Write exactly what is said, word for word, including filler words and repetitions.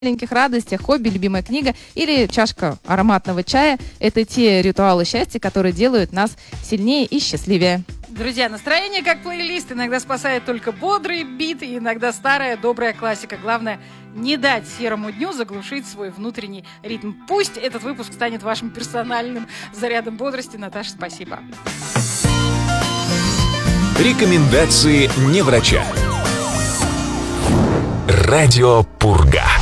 маленьких радостях, хобби, любимая книга или чашка ароматного чая – это те ритуалы счастья, которые делают нас сильнее и счастливее. Друзья, настроение как плейлист. Иногда спасает только бодрый бит, и иногда старая добрая классика. Главное, не дать серому дню заглушить свой внутренний ритм. Пусть этот выпуск станет вашим персональным зарядом бодрости. Наташа, спасибо. Рекомендации не врача. Радио Пурга.